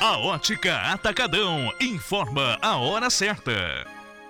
A Ótica Atacadão informa a hora certa.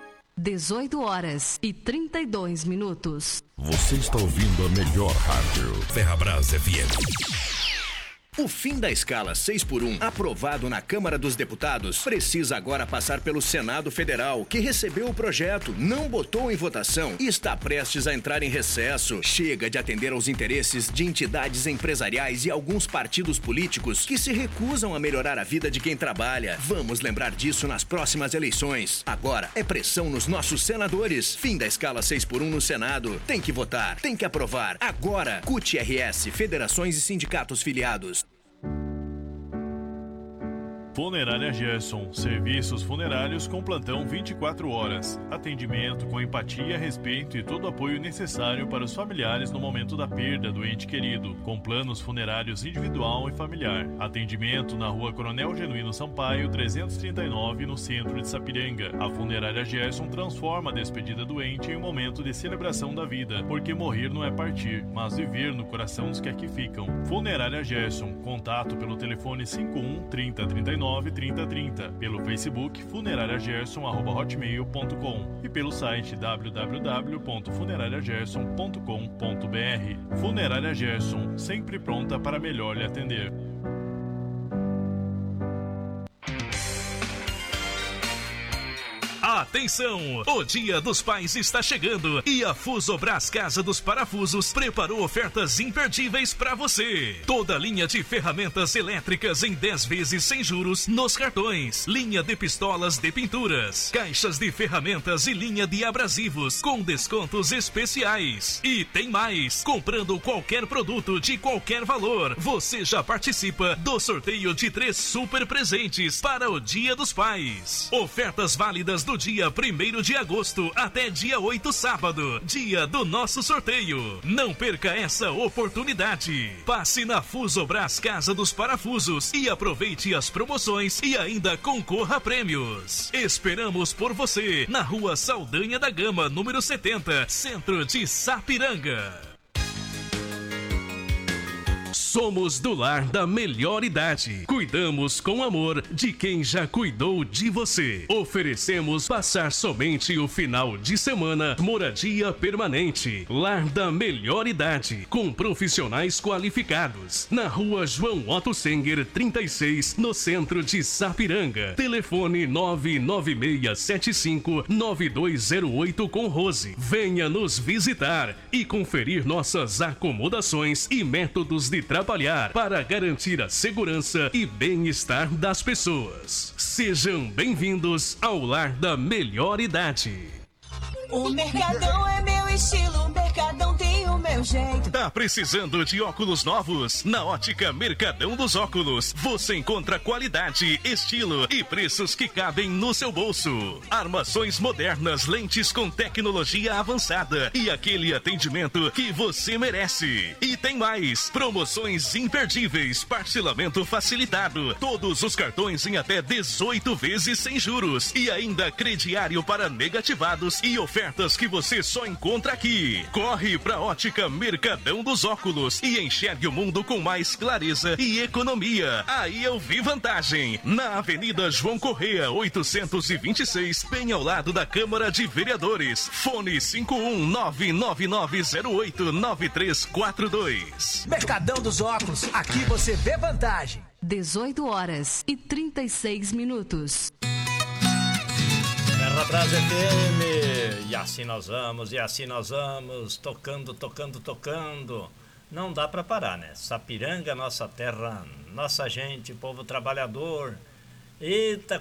18h32. Você está ouvindo a melhor rádio, Ferrabras FM. O fim da escala 6x1, aprovado na Câmara dos Deputados, precisa agora passar pelo Senado Federal, que recebeu o projeto, não botou em votação e está prestes a entrar em recesso. Chega de atender aos interesses de entidades empresariais e alguns partidos políticos que se recusam a melhorar a vida de quem trabalha. Vamos lembrar disso nas próximas eleições. Agora é pressão nos nossos senadores. Fim da escala 6x1 no Senado. Tem que votar, tem que aprovar. Agora, CUT-RS, federações e sindicatos filiados. Funerária Gerson, serviços funerários com plantão 24 horas, atendimento com empatia, respeito e todo o apoio necessário para os familiares no momento da perda do ente querido, com planos funerários individual e familiar. Atendimento na Rua Coronel Genuíno Sampaio, 339, no centro de Sapiranga. A Funerária Gerson transforma a despedida do ente em um momento de celebração da vida, porque morrer não é partir, mas viver no coração dos que aqui ficam. Funerária Gerson, contato pelo telefone 51 30 39 3030, pelo Facebook funerariagerson@hotmail.com e pelo site www.funerariagerson.com.br. Funerária Gerson, sempre pronta para melhor lhe atender. Atenção! O Dia dos Pais está chegando e a Fusobras Casa dos Parafusos preparou ofertas imperdíveis para você. Toda linha de ferramentas elétricas em 10 vezes sem juros nos cartões. Linha de pistolas de pinturas, caixas de ferramentas e linha de abrasivos com descontos especiais. E tem mais! Comprando qualquer produto de qualquer valor, você já participa do sorteio de 3 super presentes para o Dia dos Pais. Ofertas válidas do dia 1º de agosto até dia 8 sábado, dia do nosso sorteio. Não perca essa oportunidade. Passe na Fusobras Casa dos Parafusos e aproveite as promoções e ainda concorra a prêmios. Esperamos por você na Rua Saldanha da Gama, número 70, centro de Sapiranga. Somos do lar da melhor idade. Cuidamos com amor de quem já cuidou de você. Oferecemos passar somente o final de semana, moradia permanente. Lar da melhor idade, com profissionais qualificados. Na Rua João Otto Senger, 36, no centro de Sapiranga. Telefone 996759208 com Rose. Venha nos visitar e conferir nossas acomodações e métodos de trabalhar para garantir a segurança e bem-estar das pessoas. Sejam bem-vindos ao lar da melhor idade. O Mercadão é meu estilo, o Mercadão tem o meu jeito. Tá precisando de óculos novos? Na Ótica Mercadão dos Óculos, você encontra qualidade, estilo e preços que cabem no seu bolso. Armações modernas, lentes com tecnologia avançada e aquele atendimento que você merece. E tem mais, promoções imperdíveis, parcelamento facilitado, todos os cartões em até 18 vezes sem juros e ainda crediário para negativados e ofertas que você só encontra aqui. Corre pra Ótica Mercadão dos Óculos e enxergue o mundo com mais clareza e economia. Aí eu vi vantagem. Na Avenida João Correia, 826, bem ao lado da Câmara de Vereadores. Fone 51998089342. Mercadão dos Óculos, aqui você vê vantagem. 18h36. Ferrabras FM, e assim nós vamos, tocando. Não dá pra parar, né? Sapiranga, nossa terra, nossa gente, povo trabalhador. Eita,